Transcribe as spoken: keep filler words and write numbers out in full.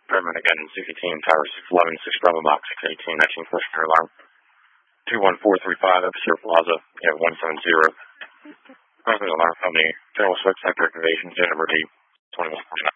Fairman again, six eighteen, Tower six eleven, six Bravo Box, six eighteen, nineteen Flushner Alarm. two one four three five, Epicenter Plaza, you have one seven zero. Alarm Company, General Swift Sector Activation, J number D, twenty-one forty-nine.